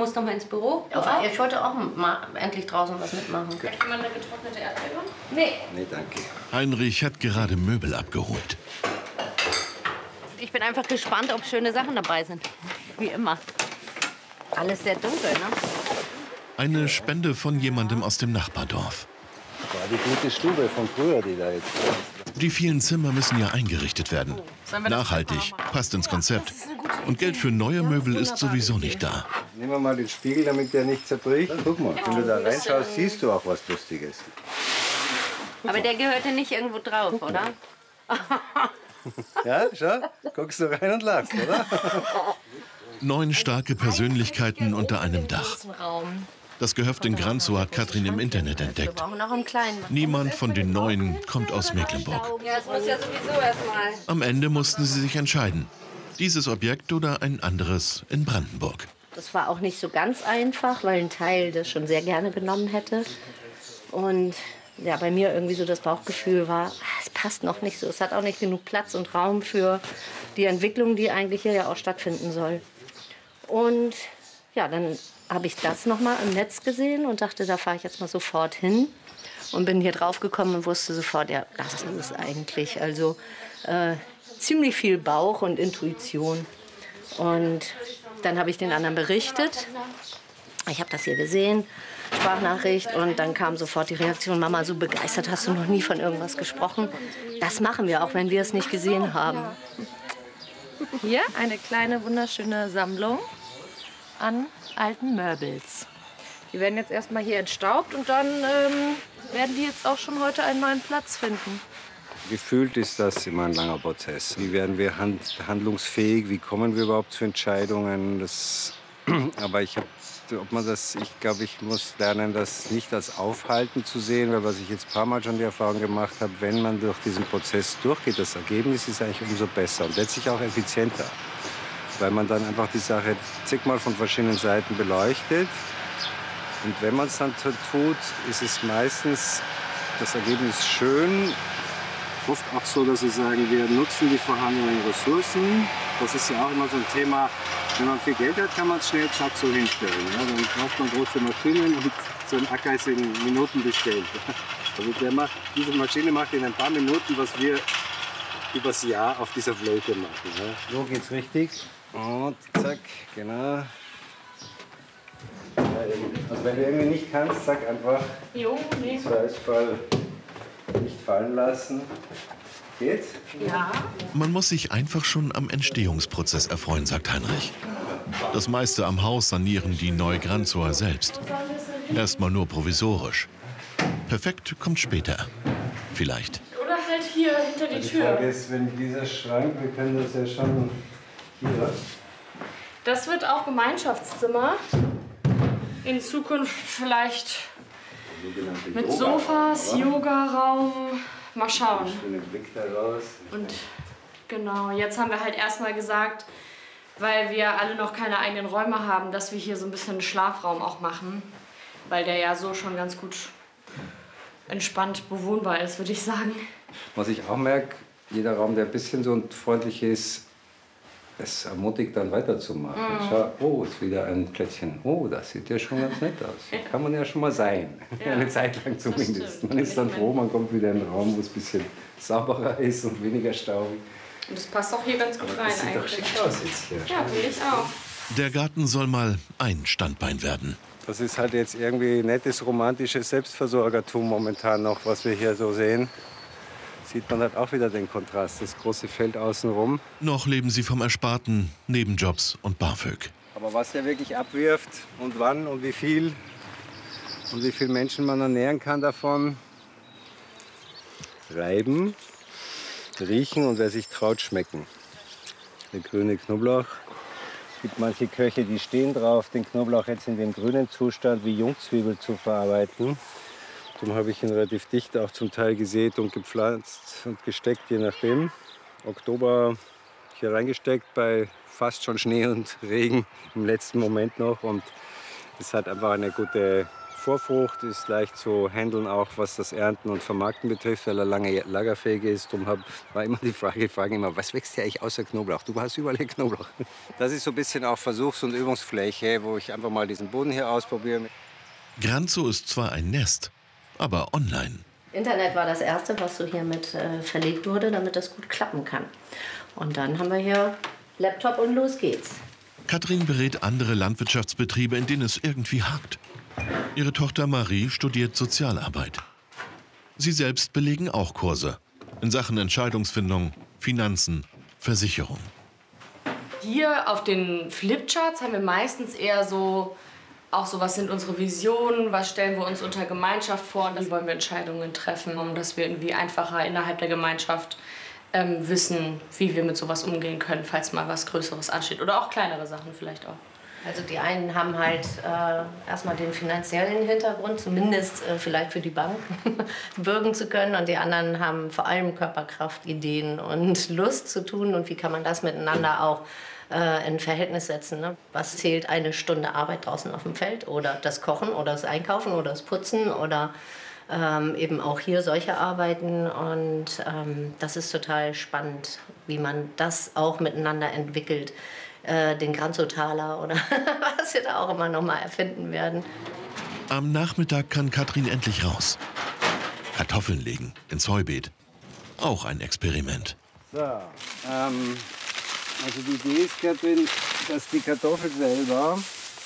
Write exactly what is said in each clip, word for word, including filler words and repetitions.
muss noch mal ins Büro. Ja, ich wollte auch mal endlich draußen was mitmachen. Möchte jemand eine getrocknete Erdbeere? Nee. Nee, danke. Heinrich hat gerade Möbel abgeholt. Ich bin einfach gespannt, ob schöne Sachen dabei sind. Wie immer. Alles sehr dunkel, ne? Eine Spende von jemandem aus dem Nachbardorf. War die gute Stube von früher, die da jetzt ist. Die vielen Zimmer müssen ja eingerichtet werden. Nachhaltig, passt ins Konzept. Und Geld für neue Möbel ist sowieso nicht da. Nehmen wir mal den Spiegel, damit der nicht zerbricht. Guck mal, wenn du da reinschaust, siehst du auch was Lustiges. Aber der gehörte nicht irgendwo drauf, oder? Ja, schau, guckst du rein und lachst, oder? Neun starke Persönlichkeiten unter einem Dach. Das Gehöft in Granzow hat Katrin im Internet entdeckt. Niemand von den Neuen kommt aus Mecklenburg. Ja, das muss ja sowieso erstmal. Am Ende mussten sie sich entscheiden. Dieses Objekt oder ein anderes in Brandenburg. Das war auch nicht so ganz einfach, weil ein Teil das schon sehr gerne genommen hätte. Und ja, bei mir irgendwie so das Bauchgefühl war, es passt noch nicht so. Es hat auch nicht genug Platz und Raum für die Entwicklung, die eigentlich hier ja auch stattfinden soll. Und ja, dann habe ich das noch mal im Netz gesehen und dachte, da fahre ich jetzt mal sofort hin. Und bin hier drauf gekommen und wusste sofort, ja, das ist es eigentlich. Also äh, ziemlich viel Bauch und Intuition. Und dann habe ich den anderen berichtet. Ich habe das hier gesehen, Sprachnachricht. Und dann kam sofort die Reaktion, Mama, so begeistert hast du noch nie von irgendwas gesprochen. Das machen wir, auch wenn wir es nicht gesehen haben. Hier eine kleine, wunderschöne Sammlung an alten Möbels. Die werden jetzt erstmal hier entstaubt und dann ähm, werden die jetzt auch schon heute einen neuen Platz finden. Gefühlt ist das immer ein langer Prozess. Wie werden wir hand handlungsfähig? Wie kommen wir überhaupt zu Entscheidungen? Das, aber ich habe, ob man das, ich glaube, ich muss lernen, das nicht als Aufhalten zu sehen, weil was ich jetzt ein paar Mal schon die Erfahrung gemacht habe, wenn man durch diesen Prozess durchgeht, das Ergebnis ist eigentlich umso besser und letztlich auch effizienter. Weil man dann einfach die Sache zigmal von verschiedenen Seiten beleuchtet. Und wenn man es dann tut, ist es meistens das Ergebnis schön. Oft auch so, dass sie sagen, wir nutzen die vorhandenen Ressourcen. Das ist ja auch immer so ein Thema. Wenn man viel Geld hat, kann man es schnell zack so hinstellen. Ja, dann braucht man große Maschinen und so ein Acker ist in Minuten bestellt. Also der macht, diese Maschine macht in ein paar Minuten, was wir übers Jahr auf dieser Fläche machen. Ja. So geht's richtig. Und zack, genau. Also wenn du irgendwie nicht kannst, sag einfach, Jo, nee. Zweifelsfall nicht fallen lassen. Geht's? Ja. Man muss sich einfach schon am Entstehungsprozess erfreuen, sagt Heinrich. Das meiste am Haus sanieren die Neugranzower selbst. Erstmal nur provisorisch. Perfekt kommt später. Vielleicht. Oder halt hier hinter die Die Tür. Frage ist, wenn dieser Schrank, wir können das ja schon hier. Das wird auch Gemeinschaftszimmer. In Zukunft vielleicht mit Sofas, Yoga-Raum. Mal schauen. Schönen Blick da raus. Und genau, jetzt haben wir halt erstmal gesagt, weil wir alle noch keine eigenen Räume haben, dass wir hier so ein bisschen einen Schlafraum auch machen. Weil der ja so schon ganz gut entspannt bewohnbar ist, würde ich sagen. Was ich auch merke, jeder Raum, der ein bisschen so freundlich ist, es ermutigt dann weiterzumachen. Mm. Schau, oh, ist wieder ein Plätzchen. Oh, das sieht ja schon ganz nett aus. Hier kann man ja schon mal sein. Ja, eine Zeit lang zumindest. Man ist dann froh, man kommt wieder in einen Raum, wo es ein bisschen sauberer ist und weniger staubig. Und das passt auch hier ganz gut Aber rein das sieht eigentlich. doch schick aus jetzt hier. Ja, finde ich auch. Der Garten soll mal ein Standbein werden. Das ist halt jetzt irgendwie nettes, romantisches Selbstversorgertum momentan noch, was wir hier so sehen. Sieht man halt auch wieder den Kontrast, das große Feld außenrum. Noch leben sie vom Ersparten, Nebenjobs und BAföG. Aber was der wirklich abwirft und wann und wie viel und wie viele Menschen man ernähren kann davon, reiben, riechen und wer sich traut, schmecken. Der grüne Knoblauch. Es gibt manche Köche, die stehen drauf, den Knoblauch jetzt in dem grünen Zustand wie Jungzwiebel zu verarbeiten. Darum habe ich ihn relativ dicht auch zum Teil gesät und gepflanzt und gesteckt, je nachdem. Oktober hier reingesteckt bei fast schon Schnee und Regen im letzten Moment noch. Und es hat einfach eine gute Vorfrucht ist leicht zu handeln, auch was das Ernten und Vermarkten betrifft, weil er lange lagerfähig ist. Darum hab, war immer die Frage, die fragen immer, was wächst hier eigentlich außer Knoblauch? Du hast überall hier Knoblauch. Das ist so ein bisschen auch Versuchs- und Übungsfläche, wo ich einfach mal diesen Boden hier ausprobiere. Granzo ist zwar ein Nest, aber online. Internet war das Erste, was so hier mit äh, verlegt wurde, damit das gut klappen kann. Und dann haben wir hier Laptop und los geht's. Katrin berät andere Landwirtschaftsbetriebe, in denen es irgendwie hakt. Ihre Tochter Marie studiert Sozialarbeit. Sie selbst belegen auch Kurse in Sachen Entscheidungsfindung, Finanzen, Versicherung. Hier auf den Flipcharts haben wir meistens eher so, auch so, was sind unsere Visionen, was stellen wir uns unter Gemeinschaft vor und wie wollen wir Entscheidungen treffen, um dass wir irgendwie einfacher innerhalb der Gemeinschaft ähm, wissen, wie wir mit sowas umgehen können, falls mal was Größeres ansteht oder auch kleinere Sachen vielleicht auch. Also die einen haben halt äh, erstmal den finanziellen Hintergrund, zumindest äh, vielleicht für die Bank bürgen zu können. Und die anderen haben vor allem Körperkraft, Ideen und Lust zu tun. Und wie kann man das miteinander auch äh, in Verhältnis setzen? Ne? Was zählt eine Stunde Arbeit draußen auf dem Feld? Oder das Kochen oder das Einkaufen oder das Putzen oder ähm, eben auch hier solche Arbeiten. Und ähm, das ist total spannend, wie man das auch miteinander entwickelt. Den Granzotaler oder was wir da auch immer noch mal erfinden werden. Am Nachmittag kann Katrin endlich raus. Kartoffeln legen ins Heubeet. Auch ein Experiment. So, ähm, also die Idee ist, Katrin, dass die Kartoffel selber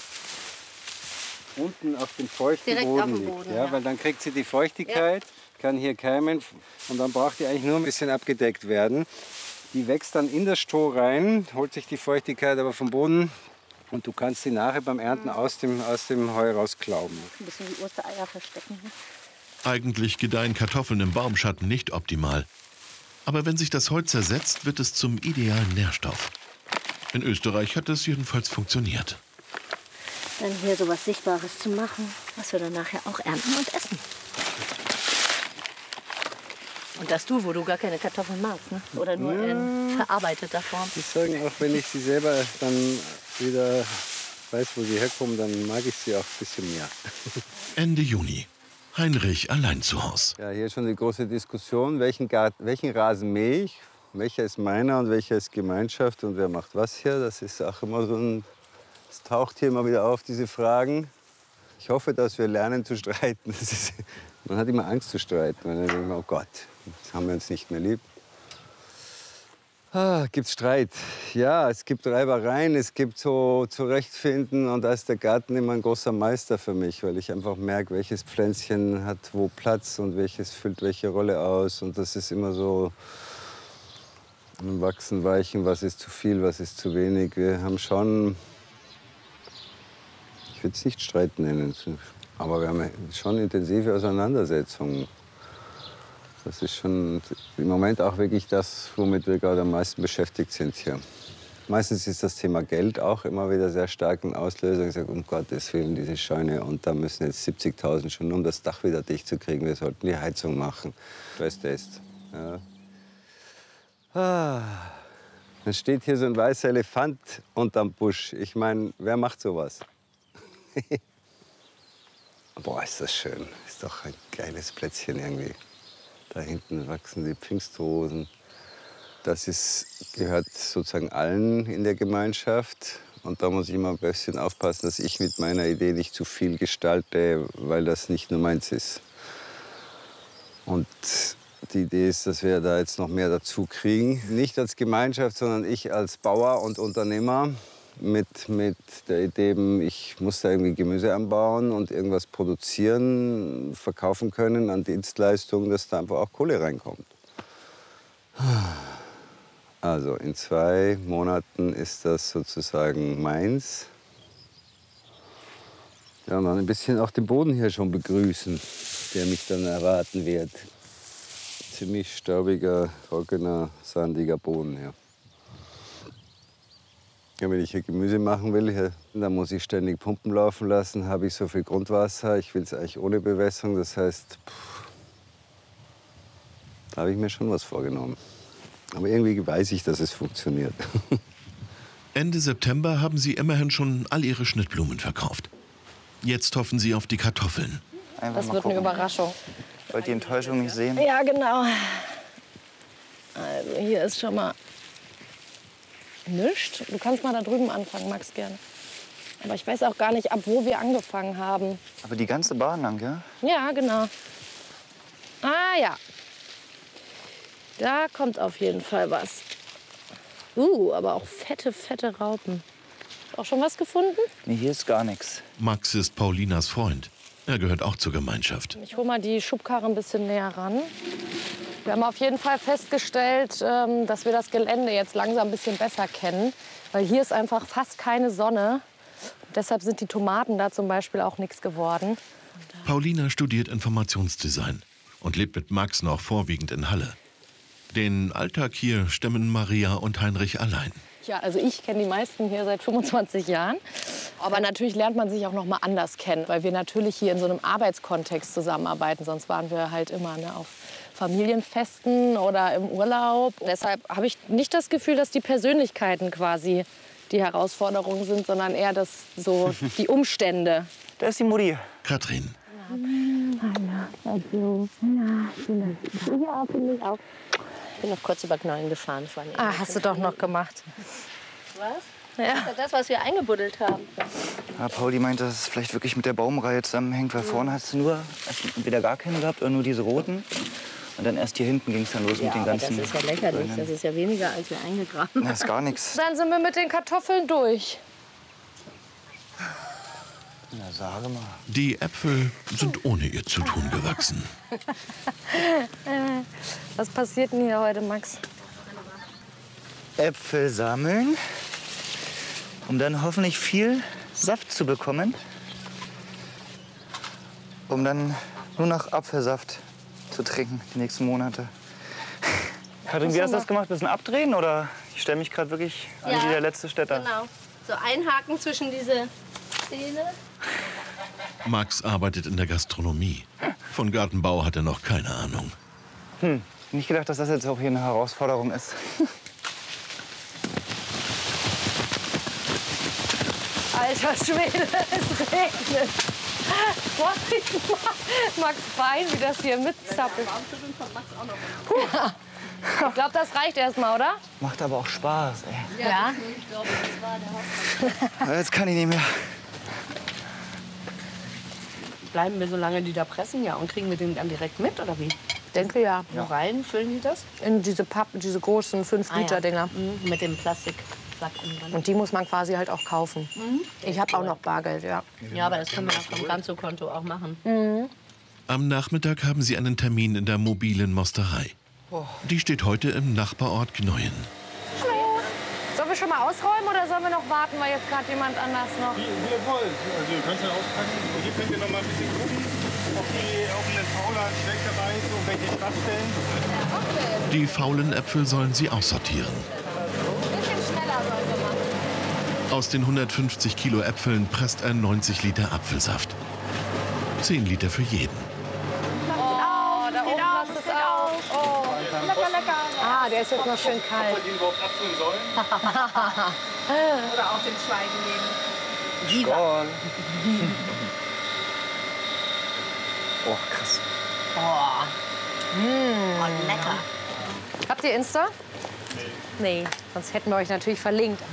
unten auf dem feuchten Direkt Boden auf dem liegt. Boden, Ja, ja. weil dann kriegt sie die Feuchtigkeit, ja. Kann hier keimen und dann braucht die eigentlich nur ein bisschen abgedeckt werden. Die wächst dann in das Stroh rein, holt sich die Feuchtigkeit aber vom Boden und du kannst sie nachher beim Ernten aus dem, aus dem Heu rausklauben. Ein bisschen wie Ostereier verstecken. Ne? Eigentlich gedeihen Kartoffeln im Baumschatten nicht optimal. Aber wenn sich das Heu zersetzt, wird es zum idealen Nährstoff. In Österreich hat es jedenfalls funktioniert. Dann hier so was Sichtbares zu machen, was wir dann nachher auch ernten und essen. Und das du, wo du gar keine Kartoffeln magst, ne? Oder nur Ja. in verarbeiteter Form. Ich sage auch, wenn ich sie selber dann wieder weiß, wo sie herkommen, dann mag ich sie auch ein bisschen mehr. Ende Juni. Heinrich allein zu Hause. Ja, hier ist schon die große Diskussion, welchen, Garten, welchen Rasen mähe ich, welcher ist meiner und welcher ist Gemeinschaft und wer macht was hier. Das ist auch immer so ein, es taucht hier immer wieder auf, diese Fragen. Ich hoffe, dass wir lernen zu streiten. Das ist, man hat immer Angst zu streiten, weil dann denkt man, oh Gott, jetzt haben wir uns nicht mehr lieb. Ah, gibt's Streit? Ja, es gibt Reibereien, es gibt so Zurechtfinden und da ist der Garten immer ein großer Meister für mich, weil ich einfach merke, welches Pflänzchen hat wo Platz und welches füllt welche Rolle aus und das ist immer so ein Wachsen, Weichen, was ist zu viel, was ist zu wenig. Wir haben schon, ich würde es nicht Streit nennen, aber wir haben schon intensive Auseinandersetzungen. Das ist schon im Moment auch wirklich das, womit wir gerade am meisten beschäftigt sind hier. Meistens ist das Thema Geld auch immer wieder sehr stark ein Auslöser. Ich sage, um Gottes Willen, diese Scheune. Und da müssen jetzt siebzigtausend schon, um das Dach wieder dicht zu kriegen. Wir sollten die Heizung machen. Stresstest. Ja. Ah. Dann steht hier so ein weißer Elefant unterm Busch. Ich meine, wer macht sowas? Boah, ist das schön. Ist doch ein geiles Plätzchen irgendwie. Da hinten wachsen die Pfingstrosen. Das ist, gehört sozusagen allen in der Gemeinschaft. Und da muss ich immer ein bisschen aufpassen, dass ich mit meiner Idee nicht zu viel gestalte, weil das nicht nur meins ist. Und die Idee ist, dass wir da jetzt noch mehr dazu kriegen. Nicht als Gemeinschaft, sondern ich als Bauer und Unternehmer. Mit, mit der Idee, ich muss da irgendwie Gemüse anbauen und irgendwas produzieren, verkaufen können an Dienstleistungen, dass da einfach auch Kohle reinkommt. Also in zwei Monaten ist das sozusagen meins. Ja, und dann ein bisschen auch den Boden hier schon begrüßen, der mich dann erwarten wird. Ziemlich staubiger, trockener, sandiger Boden hier. Ja, wenn ich hier Gemüse machen will, hier, dann muss ich ständig Pumpen laufen lassen. Habe ich so viel Grundwasser, ich will es eigentlich ohne Bewässerung. Das heißt, pff, da habe ich mir schon was vorgenommen. Aber irgendwie weiß ich, dass es funktioniert. Ende September haben sie immerhin schon all ihre Schnittblumen verkauft. Jetzt hoffen sie auf die Kartoffeln. Einfach Das mal wird eine gucken. Überraschung. Wollt die Enttäuschung nicht sehen? Ja, genau. Also hier ist schon mal nichts. Du kannst mal da drüben anfangen, Max, gerne. Aber ich weiß auch gar nicht, ab wo wir angefangen haben. Aber die ganze Bahn lang, ja? Ja, genau. Ah ja. Da kommt auf jeden Fall was. Uh, aber auch fette, fette Raupen. Auch schon was gefunden? Nee, hier ist gar nichts. Max ist Paulinas Freund. Er gehört auch zur Gemeinschaft. Ich hole mal die Schubkarre ein bisschen näher ran. Wir haben auf jeden Fall festgestellt, ähm, dass wir das Gelände jetzt langsam ein bisschen besser kennen. Weil hier ist einfach fast keine Sonne. Deshalb sind die Tomaten da zum Beispiel auch nichts geworden. Paulina studiert Informationsdesign und lebt mit Max noch vorwiegend in Halle. Den Alltag hier stemmen Maria und Heinrich allein. Ja, also ich kenne die meisten hier seit fünfundzwanzig Jahren. Aber natürlich lernt man sich auch noch mal anders kennen, weil wir natürlich hier in so einem Arbeitskontext zusammenarbeiten. Sonst waren wir halt immer ne, auf Familienfesten oder im Urlaub. Deshalb habe ich nicht das Gefühl, dass die Persönlichkeiten quasi die Herausforderung sind, sondern eher das, so die Umstände. Da ist die Mutti. Katrin. Ich bin noch kurz über Knollen gefahren. Das war eine Ah, hast du doch noch gemacht. Was? Ja. Das ist ja das, was wir eingebuddelt haben. Ja, Pauli meinte, dass es vielleicht wirklich mit der Baumreihe zusammenhängt, weil vorne hast du nur entweder gar keine gehabt oder nur diese roten. Und dann erst hier hinten ging es dann los Ja, mit den aber ganzen. das ist ja lächerlich. Grünen. Das ist ja weniger, als wir eingegraben haben. Das ist gar nichts. Dann sind wir mit den Kartoffeln durch. Na, sage mal. Die Äpfel sind ohne ihr Zutun gewachsen. Was passiert denn hier heute, Max? Äpfel sammeln, um dann hoffentlich viel Saft zu bekommen. Um dann nur noch Apfelsaft zu trinken die nächsten Monate. Katrin, wie hast du das gemacht? Bisschen abdrehen oder? Ich stelle mich gerade wirklich an Ja, wie der letzte Städter. Genau. So einhaken zwischen diese Zähne. Max arbeitet in der Gastronomie. Von Gartenbau hat er noch keine Ahnung. Hm, nicht gedacht, dass das jetzt auch hier eine Herausforderung ist. Alter Schwede, es regnet. Vorsicht, Max Bein, wie das hier mitzappelt. Ja. Ich glaube, das reicht erstmal, oder? Macht aber auch Spaß, ey. Ja. Jetzt kann ich nicht mehr. Bleiben wir so lange die da pressen, ja, und kriegen wir den dann direkt mit, oder wie? Ich denke ja. Wo rein füllen die das? In diese Papp, diese großen fünf Liter Dinger. Mhm, mit dem Plastiksack drin. Und die muss man quasi halt auch kaufen. Ich habe auch noch Bargeld, ja. Ja, aber das können wir ja vom Ganzo-Konto auch machen. Am Nachmittag haben sie einen Termin in der mobilen Mosterei. Die steht heute im Nachbarort Gneuien. Sollen wir schon mal ausräumen oder sollen wir noch warten, weil jetzt gerade jemand anders noch... Wie ihr wollt. Also ihr könnt ja auspacken. Und hier könnt ihr noch mal ein bisschen gucken, ob die auf den Fauler schlecht dabei ist und welche Schwachstellen. Die faulen Äpfel sollen sie aussortieren. Ein bisschen schneller sollen wir machen. Aus den hundertfünfzig Kilo Äpfeln presst er neunzig Liter Apfelsaft. zehn Liter für jeden. Oh, da oben passt es auf. Oh. Lecker, lecker. Ah, der ist jetzt noch schön kalt. Ob die überhaupt abfüllen sollen. Oder auch den Schweigen nehmen. Skål. Oh, krass. Oh, lecker. Habt ihr Insta? Nee. Sonst hätten wir euch natürlich verlinkt.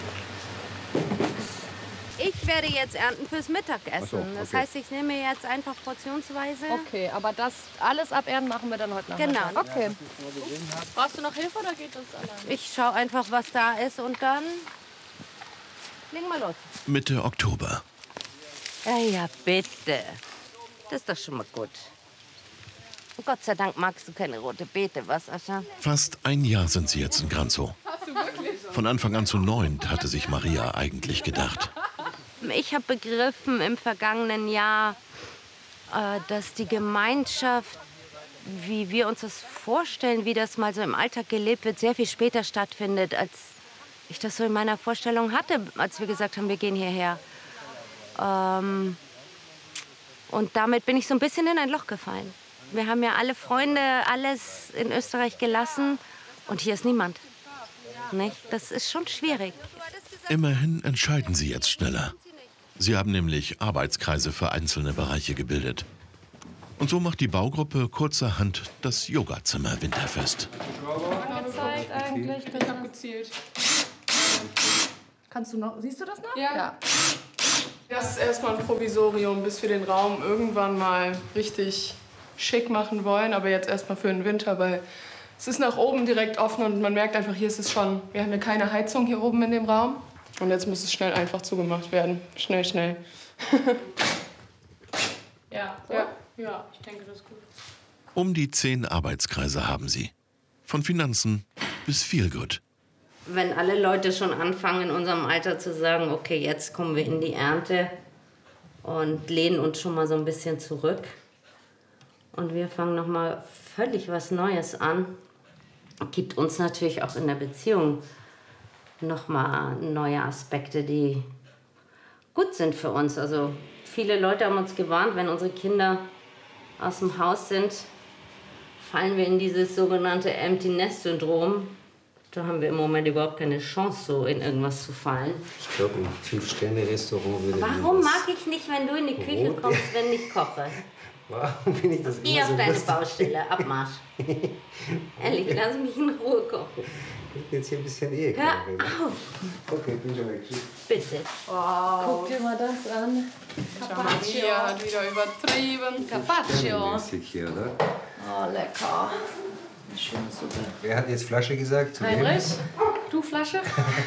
Ich werde jetzt ernten fürs Mittagessen. Ach so, Das okay. heißt, ich nehme jetzt einfach portionsweise. Okay, aber das alles abernten machen wir dann heute Nachmittag. Genau. Okay. Brauchst du noch Hilfe oder geht das allein? Ich schaue einfach, was da ist und dann legen wir los. Mitte Oktober. Ja, ja, bitte. Das ist doch schon mal gut. Und Gott sei Dank magst du keine rote Beete, was, Ascha? Fast ein Jahr sind sie jetzt in Granzow. Von Anfang an zu neunt, hatte sich Maria eigentlich gedacht. Ich habe begriffen im vergangenen Jahr, äh, dass die Gemeinschaft, wie wir uns das vorstellen, wie das mal so im Alltag gelebt wird, sehr viel später stattfindet, als ich das so in meiner Vorstellung hatte, als wir gesagt haben, wir gehen hierher. Ähm, und damit bin ich so ein bisschen in ein Loch gefallen. Wir haben ja alle Freunde, alles in Österreich gelassen und hier ist niemand. Nicht? Das ist schon schwierig. Immerhin entscheiden sie jetzt schneller. Sie haben nämlich Arbeitskreise für einzelne Bereiche gebildet. Und so macht die Baugruppe kurzerhand das Yogazimmer winterfest. Angezeigt eigentlich, ich habe gezielt. Kannst du noch, siehst du das noch? Ja. ja. Das ist erstmal ein Provisorium, bis wir den Raum irgendwann mal richtig schick machen wollen. Aber jetzt erstmal für den Winter, weil es ist nach oben direkt offen und man merkt einfach, hier ist es schon, wir haben ja keine Heizung hier oben in dem Raum. Und jetzt muss es schnell einfach zugemacht werden. Schnell, schnell. Ja, ja. Ja, ich denke, das ist gut. Um die zehn Arbeitskreise haben sie. Von Finanzen bis Feelgood. Wenn alle Leute schon anfangen, in unserem Alter zu sagen, okay, jetzt kommen wir in die Ernte und lehnen uns schon mal so ein bisschen zurück. Und wir fangen noch mal völlig was Neues an. Gibt uns natürlich auch in der Beziehung noch mal neue Aspekte, die gut sind für uns. Also viele Leute haben uns gewarnt, wenn unsere Kinder aus dem Haus sind, fallen wir in dieses sogenannte Empty Nest Syndrom. Da haben wir im Moment überhaupt keine Chance, so in irgendwas zu fallen. Ich glaube, ein Fünf-Sterne-Restaurant würde... Warum mag ich nicht, wenn du in die Küche Rot? kommst, wenn ich koche? Warum bin ich das Geh immer auf so deine lustig? Baustelle, Abmarsch. Ehrlich, lass mich in Ruhe kochen. Ich bin jetzt hier ein bisschen Ehe. Hör auf! Okay, bin schon weg. Tschüss. Bitte. Wow. Guck dir mal das an. Maria hat wieder übertrieben. Carpaccio. Mäßig hier, oder? Oh, lecker. Eine schöne Suppe. Wer hat jetzt Flasche gesagt? Zu wem? Heinrich, du Flasche?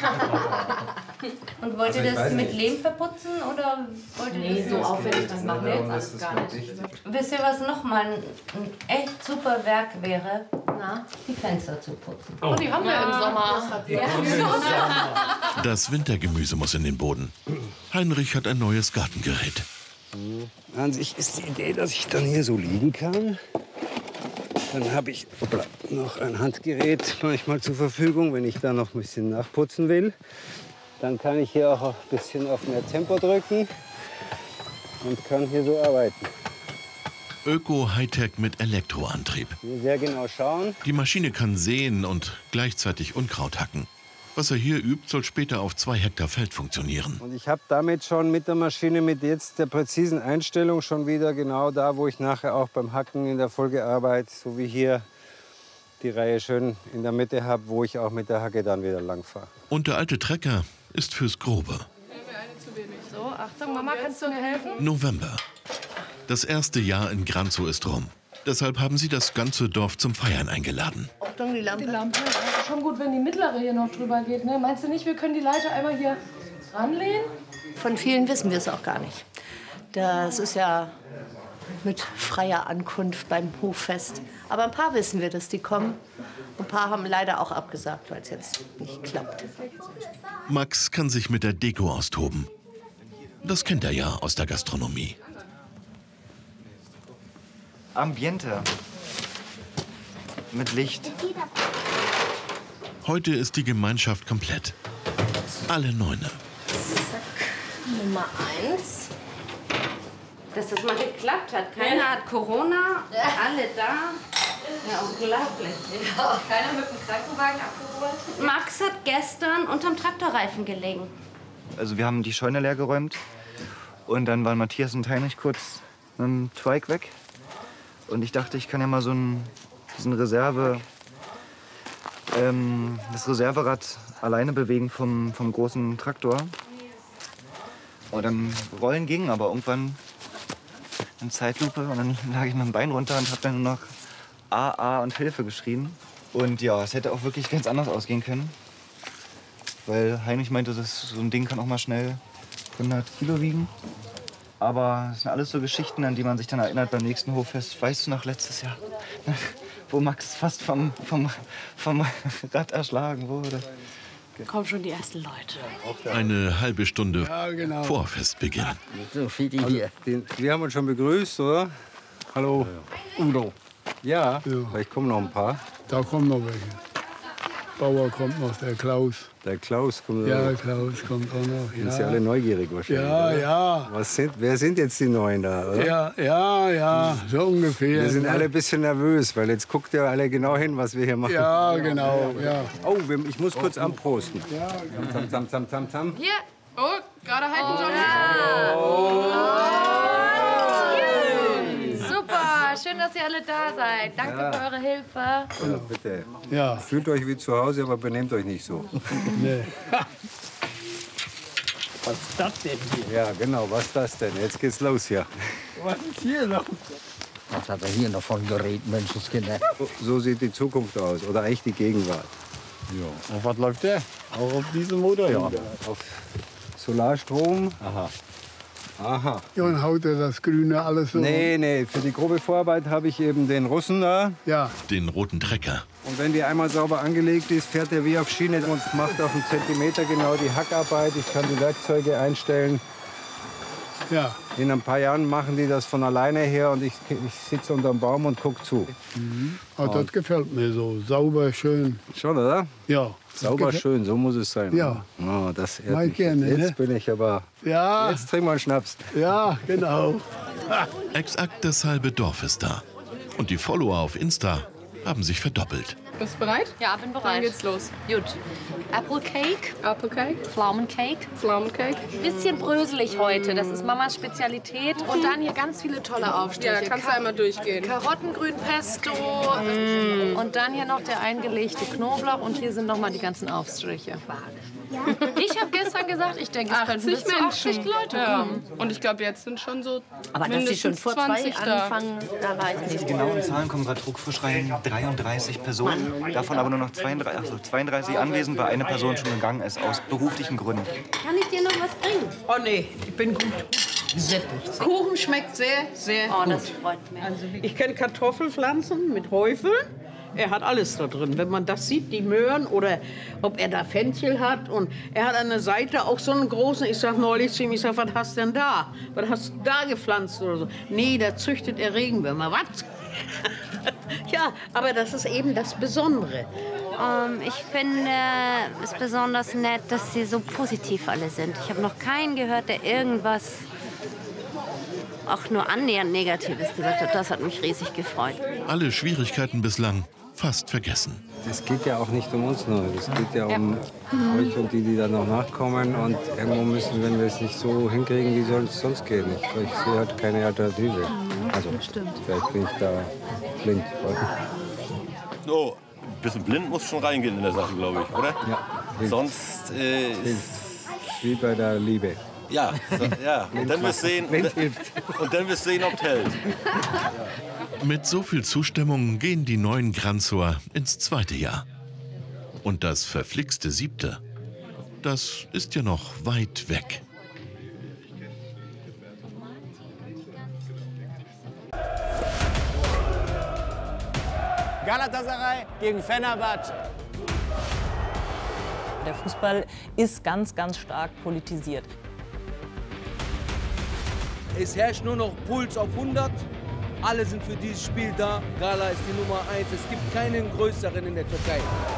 Und wollt ihr Also ich das weiß mit nicht. Lehm verputzen oder wollt ihr Nee, das so aufwendig, das machen wir jetzt alles gar nicht. Wisst ihr, was noch mal ein, ein echt super Werk wäre? Na? Die Fenster zu putzen. Oh, die haben wir im Sommer. Ja. Das Wintergemüse muss in den Boden. Heinrich hat ein neues Gartengerät. An sich ist die Idee, dass ich dann hier so liegen kann. Dann habe ich hoppla, noch ein Handgerät manchmal zur Verfügung, wenn ich da noch ein bisschen nachputzen will. Dann kann ich hier auch ein bisschen auf mehr Tempo drücken und kann hier so arbeiten. Öko-Hightech mit Elektroantrieb. Sehr genau schauen. Die Maschine kann säen und gleichzeitig Unkraut hacken. Was er hier übt, soll später auf zwei Hektar Feld funktionieren. Und ich habe damit schon mit der Maschine, mit jetzt der präzisen Einstellung schon wieder genau da, wo ich nachher auch beim Hacken in der Folgearbeit, so wie hier, die Reihe schön in der Mitte habe, wo ich auch mit der Hacke dann wieder lang fahre. Und der alte Trecker ist fürs Grobe. So, Achtung, Mama, kannst du mir helfen? November. Das erste Jahr in Granzow ist rum. Deshalb haben sie das ganze Dorf zum Feiern eingeladen. Achtung, die Lampe. Die Lampe. Ja. Schon gut, wenn die mittlere hier noch drüber geht. Ne? Meinst du nicht, wir können die Leiter einmal hier ranlehnen? Von vielen wissen wir es auch gar nicht. Das ist ja mit freier Ankunft beim Hoffest. Aber ein paar wissen wir, dass die kommen. Ein paar haben leider auch abgesagt, weil es jetzt nicht klappt. Max kann sich mit der Deko austoben. Das kennt er ja aus der Gastronomie. Ambiente. Mit Licht. Heute ist die Gemeinschaft komplett. Alle Neune. Nummer eins. Dass das mal geklappt hat. Keiner hat Corona, alle da. Ja, unglaublich. Ja, keiner mit dem Krankenwagen abgeholt. Max hat gestern unterm Traktorreifen gelegen. Also wir haben die Scheune leer geräumt. Und dann waren Matthias und Heinrich kurz mit dem Trike weg. Und ich dachte, ich kann ja mal so einen, diesen Reserve, ähm, das Reserverad alleine bewegen vom, vom großen Traktor. Und dann rollen ging, aber irgendwann in Zeitlupe. Und dann lag ich mit dem Bein runter und habe dann nur noch A, A und Hilfe geschrien. Und ja, es hätte auch wirklich ganz anders ausgehen können. Weil Heinrich meinte, dass so ein Ding kann auch mal schnell hundert Kilo wiegen. Aber es sind alles so Geschichten, an die man sich dann erinnert beim nächsten Hoffest. Weißt du noch, letztes Jahr, wo Max fast vom, vom, vom Rad erschlagen wurde? Kommen schon die ersten Leute. Eine halbe Stunde Ja, genau. vor Festbeginn. So, hier. Wir haben uns schon begrüßt, oder? Hallo, Udo. Ja, Ja. vielleicht kommen noch ein paar. Da kommen noch welche. Bauer kommt noch, der Klaus. Der Klaus kommt Ja, noch. Klaus kommt auch noch. Sind Ja, Sie alle neugierig wahrscheinlich? ja, oder? ja. Was sind, wer sind jetzt die Neuen da, oder? Ja, ja, ja, so ungefähr. Wir sind ne? alle ein bisschen nervös, weil jetzt guckt ihr alle genau hin, was wir hier machen. Ja, genau, ja. Oh, wir- ich muss kurz anprosten. Ja, Tam, tam, tam, tam, tam. Hier, Oh, gerade halten, Johnny. Oh. Oh. Super, schön, dass ihr alle da seid. Danke Ja. für eure Hilfe. Ja, bitte. Ja. Fühlt euch wie zu Hause, aber benehmt euch nicht so. Nee. Was ist das denn hier? Ja, genau, was ist das denn? Jetzt geht's los hier. Was ist hier noch? Was hat er hier noch von geredet, Menschenskinder? So, so sieht die Zukunft aus, oder eigentlich die Gegenwart. Ja. Auf was läuft der? Auch auf diesem Motor? Ja. Auf Solarstrom. Aha. Aha. Ja, und haut er das Grüne alles so? Nee, nee, für die grobe Vorarbeit habe ich eben den Russen da. Ja. Den roten Trecker. Und wenn die einmal sauber angelegt ist, fährt er wie auf Schiene und macht auf einen Zentimeter genau die Hackarbeit. Ich kann die Werkzeuge einstellen. Ja. In ein paar Jahren machen die das von alleine her und ich, ich sitze unterm Baum und gucke zu. Mhm. Oh, das gefällt mir so. Sauber, schön. Schon, oder? Ja. Sauber, schön, so muss es sein. Ja. Oh, das ehrt Mal mich. gerne, Jetzt ne? bin ich aber... Ja. Jetzt trinken wir einen Schnaps. Ja, genau. Exakt das halbe Dorf ist da. Und die Follower auf Insta haben sich verdoppelt. Bist du bereit? Ja, bin bereit. Dann geht's los. Gut. Apple Cake. Apple Cake. Pflaumencake. Pflaumencake. Bisschen bröselig heute, das ist Mamas Spezialität. Und dann hier ganz viele tolle Aufstriche. Ja, kannst du einmal durchgehen. Karottengrünpesto. Mm. Und dann hier noch der eingelegte Knoblauch. Und hier sind noch mal die ganzen Aufstriche. Ich habe gestern gesagt, ich denke, es könnten bis zu achtzig Leute ja. kommen. Und ich glaube, jetzt sind schon so Aber dass sie schon vor zwei anfangen, da weiß ich Die nicht. genauen Zahlen kommen gerade druckfrisch rein. dreiunddreißig Personen, davon aber nur noch zweiunddreißig, also zweiunddreißig anwesend, weil eine Person schon gegangen ist, aus beruflichen Gründen. Kann ich dir noch was bringen? Oh nee, ich bin gut gesättigt. Kuchen schmeckt sehr, sehr Oh, gut. das freut mich. Also ich kenne Kartoffelpflanzen mit Häufeln. Er hat alles da drin. Wenn man das sieht, die Möhren oder ob er da Fenchel hat. Und er hat an der Seite auch so einen großen, ich sag neulich zu ihm, ich sag, was hast du denn da? Was hast du da gepflanzt oder so? Nee, da züchtet er Regenwürmer. Was? Ja, aber das ist eben das Besondere. Ähm, ich finde es besonders nett, dass sie so positiv alle sind. Ich habe noch keinen gehört, der irgendwas auch nur annähernd Negatives gesagt hat. Das hat mich riesig gefreut. Alle Schwierigkeiten bislang fast vergessen. Es geht ja auch nicht um uns nur. Es geht ja um ja. euch und die, die da noch nachkommen. Und irgendwo müssen, wenn wir es nicht so hinkriegen, wie soll es sonst gehen? Ich, ich sehe halt keine Alternative. Also, vielleicht bin ich da blind. So, ein bisschen blind muss schon reingehen in der Sache, glaube ich, oder? Ja. Sonst äh, ist... Wie bei der Liebe. Ja, so, ja. Und dann wirst du sehen, und dann wirst du sehen, ob es hält. Mit so viel Zustimmung gehen die neuen Granzower ins zweite Jahr. Und das verflixte siebte, das ist ja noch weit weg. Galatasaray gegen Fenerbahce. Der Fußball ist ganz, ganz stark politisiert. Es herrscht nur noch Puls auf hundert. Alle sind für dieses Spiel da. Gala ist die Nummer eins. Es gibt keinen größeren in der Türkei.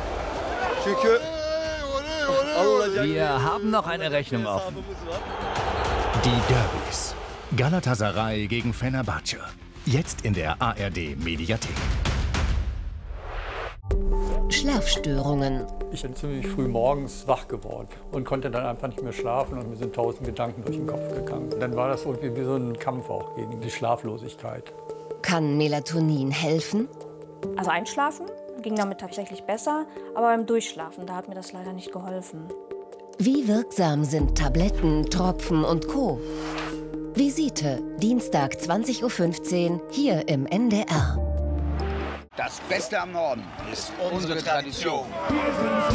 Wir haben noch eine Rechnung offen. Die Derbys. Galatasaray gegen Fenerbahce. Jetzt in der A R D Mediathek. Schlafstörungen. Ich bin ziemlich früh morgens wach geworden und konnte dann einfach nicht mehr schlafen und mir sind tausend Gedanken durch den Kopf gegangen. Und dann war das irgendwie wie so ein Kampf auch gegen die Schlaflosigkeit. Kann Melatonin helfen? Also einschlafen ging damit tatsächlich besser, aber beim Durchschlafen, da hat mir das leider nicht geholfen. Wie wirksam sind Tabletten, Tropfen und Co.? Visite, Dienstag zwanzig Uhr fünfzehn, hier im N D R. Das Beste am Norden ist unsere Tradition.